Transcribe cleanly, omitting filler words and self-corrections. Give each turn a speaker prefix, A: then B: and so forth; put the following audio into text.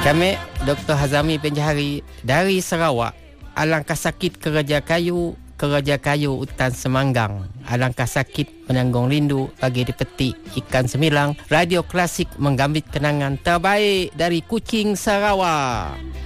A: Kami Dr. Hazami Penjahari dari Sarawak. Alangkah sakit kerja kayu hutan Semanggang. Alangkah sakit menanggung rindu bagi dipetik ikan semilang. Radio Klasik menggambit kenangan terbaik dari Kuching, Sarawak.